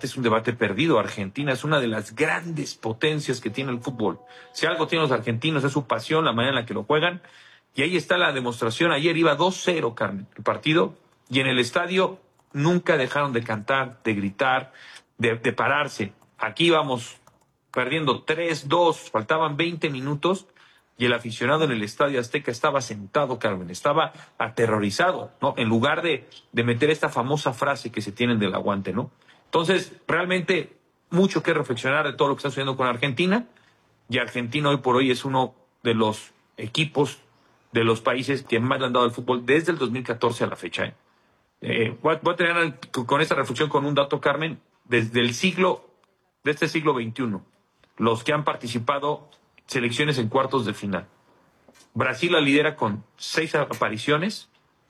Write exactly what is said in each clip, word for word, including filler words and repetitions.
debate es un debate perdido. Argentina es una de las grandes potencias que tiene el fútbol. Si algo tienen los argentinos es su pasión, la manera en la que lo juegan. Y ahí está la demostración. Ayer iba dos cero, Carmen, el partido. Y en el estadio nunca dejaron de cantar, de gritar, de, de pararse. Aquí íbamos perdiendo tres dos, faltaban veinte minutos. Y el aficionado en el Estadio Azteca estaba sentado, Carmen, estaba aterrorizado, ¿no? En lugar de, de meter esta famosa frase que se tienen del aguante, ¿no? Entonces, realmente, mucho que reflexionar de todo lo que está sucediendo con Argentina. Y Argentina hoy por hoy es uno de los equipos, de los países que más le han dado al fútbol desde el dos mil catorce a la fecha, ¿eh? Eh, voy, a, voy a tener con esta reflexión con un dato, Carmen, desde el siglo, de este siglo veintiuno, los que han participado selecciones en cuartos de final. Brasil la lidera con seis apariciones,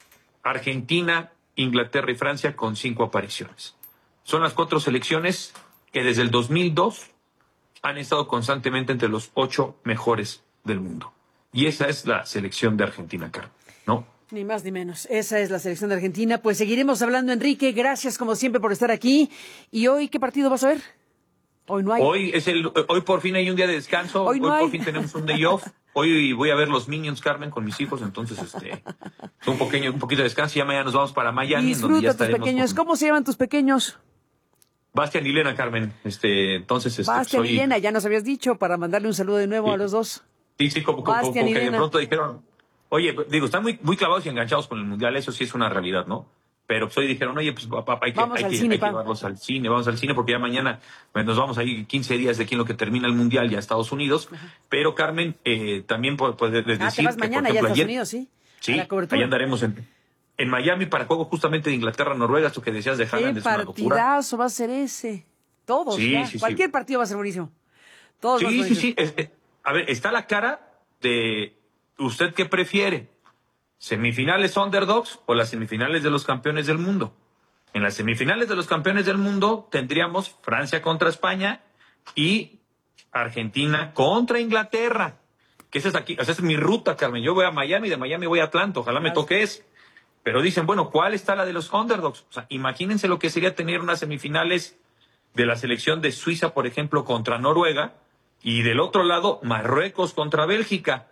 Argentina, Inglaterra y Francia con cinco apariciones. Son las cuatro selecciones que desde el dos mil dos han estado constantemente entre los ocho mejores del mundo. Y esa es la selección de Argentina, Carmen, ¿no? Ni más ni menos. Esa es la selección de Argentina. Pues seguiremos hablando, Enrique. Gracias, como siempre, por estar aquí. ¿Y hoy qué partido vas a ver? Hoy no hay. Hoy, es el, hoy por fin hay un día de descanso. Hoy, no hoy hay. por fin tenemos un day off. Hoy voy a ver los Minions, Carmen, con mis hijos. Entonces, este, un, pequeño, un poquito de descanso. Ya mañana nos vamos para Miami. Disfruta donde ya tus estaremos pequeños. con... ¿Cómo se llaman tus pequeños? Bastian y Lena, Carmen. Este, entonces, este, Bastian soy... y Lena, ya nos habías dicho, para mandarle un saludo de nuevo sí. a los dos. Sí, sí, como, como, como Bastian y que de Lena. pronto dijeron, oye, digo, están muy, muy clavados y enganchados con el Mundial. Eso sí es una realidad, ¿no? Pero pues hoy dijeron, oye, pues papá, hay que, Vamos hay al que, cine, hay que pa. llevarlos al cine, vamos al cine, porque ya mañana pues, nos vamos ahí quince días de aquí en lo que termina el Mundial ya a Estados Unidos. Ajá. Pero, Carmen, eh, también puedes puede decir ah, te vas que, mañana por ejemplo, ya a Estados ayer, Unidos, ¿sí? Sí, a la cobertura. allá andaremos en, en Miami para juego justamente de Inglaterra-Noruega, esto que decías de Haaland es una locura. Qué partidazo va a ser ese. Todos, sí, ya. Sí, Cualquier sí. partido va a ser buenísimo. Todos sí, van sí, sí, es, es, a ver, está la cara de ¿usted qué prefiere? ¿Semifinales underdogs o las semifinales de los campeones del mundo? En las semifinales de los campeones del mundo tendríamos Francia contra España y Argentina contra Inglaterra. Que esa es aquí, esa es mi ruta, Carmen. Yo voy a Miami, de Miami voy a Atlanta, ojalá me toque eso. Pero dicen, bueno, ¿cuál está la de los underdogs? O sea, imagínense lo que sería tener unas semifinales de la selección de Suiza, por ejemplo, contra Noruega, y del otro lado, Marruecos contra Bélgica.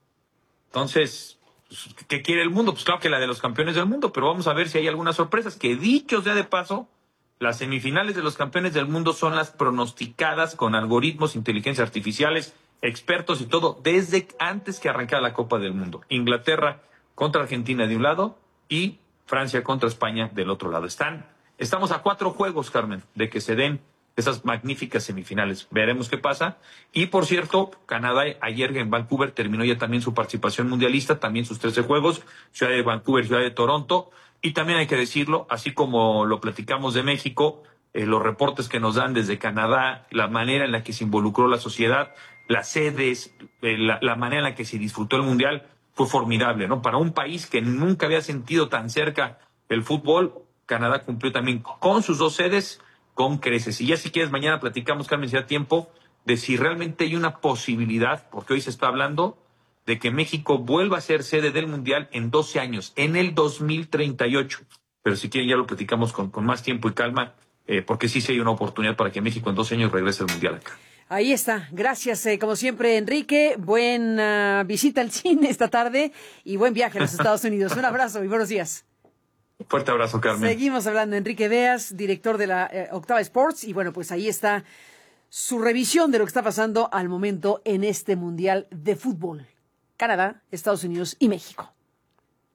Entonces, ¿qué quiere el mundo? Pues claro que la de los campeones del mundo, pero vamos a ver si hay algunas sorpresas. Que dicho sea de paso, las semifinales de los campeones del mundo son las pronosticadas con algoritmos, inteligencia artificiales, expertos y todo, desde antes que arrancara la Copa del Mundo. Inglaterra contra Argentina de un lado y Francia contra España del otro lado. Están, estamos a cuatro juegos, Carmen, de que se den esas magníficas semifinales. Veremos qué pasa. Y, por cierto, Canadá ayer en Vancouver terminó ya también su participación mundialista, también sus trece juegos, Ciudad de Vancouver, Ciudad de Toronto. Y también hay que decirlo, así como lo platicamos de México, eh, los reportes que nos dan desde Canadá, la manera en la que se involucró la sociedad, las sedes, eh, la, la manera en la que se disfrutó el Mundial, fue formidable, ¿no? Para un país que nunca había sentido tan cerca el fútbol, Canadá cumplió también con sus dos sedes con creces. Y ya si quieres, mañana platicamos, Carmen, si da tiempo, de si realmente hay una posibilidad, porque hoy se está hablando de que México vuelva a ser sede del Mundial en doce años, en el dos mil treinta y ocho. Pero si quieren ya lo platicamos con, con más tiempo y calma, eh, porque sí, sí hay una oportunidad para que México en doce años regrese al Mundial acá. Ahí está. Gracias, eh, como siempre, Enrique. Buena uh, visita al cine esta tarde y buen viaje a los Estados Unidos. Un abrazo y buenos días. Fuerte abrazo, Carmen. Seguimos hablando. Enrique Beas, director de la eh, Octava Sports. Y bueno, pues ahí está su revisión de lo que está pasando al momento en este Mundial de Fútbol. Canadá, Estados Unidos y México.